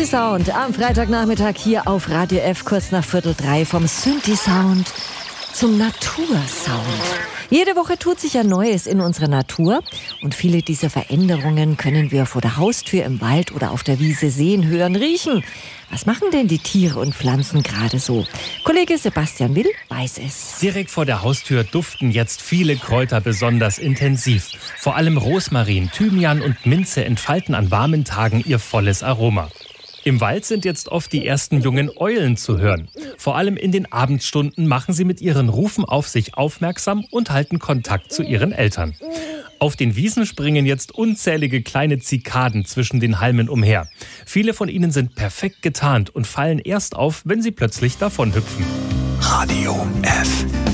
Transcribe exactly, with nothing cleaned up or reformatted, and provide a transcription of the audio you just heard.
Synthi-Sound am Freitagnachmittag hier auf Radio F, kurz nach Viertel drei, vom Synthi-Sound zum Natursound. Jede Woche tut sich ja Neues in unserer Natur und viele dieser Veränderungen können wir vor der Haustür im Wald oder auf der Wiese sehen, hören, riechen. Was machen denn die Tiere und Pflanzen gerade so? Kollege Sebastian Will weiß es. Direkt vor der Haustür duften jetzt viele Kräuter besonders intensiv. Vor allem Rosmarin, Thymian und Minze entfalten an warmen Tagen ihr volles Aroma. Im Wald sind jetzt oft die ersten jungen Eulen zu hören. Vor allem in den Abendstunden machen sie mit ihren Rufen auf sich aufmerksam und halten Kontakt zu ihren Eltern. Auf den Wiesen springen jetzt unzählige kleine Zikaden zwischen den Halmen umher. Viele von ihnen sind perfekt getarnt und fallen erst auf, wenn sie plötzlich davonhüpfen. Radio F.